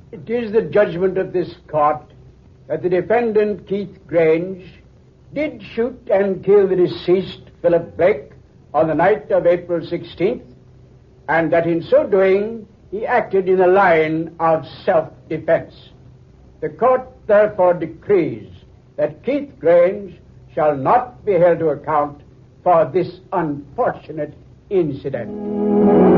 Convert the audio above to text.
It is the judgment of this court that the defendant, Keith Grange, did shoot and kill the deceased Philip Blake on the night of April 16th, and that in so doing he acted in a line of self-defense. The court therefore decrees that Keith Grange shall not be held to account for this unfortunate incident.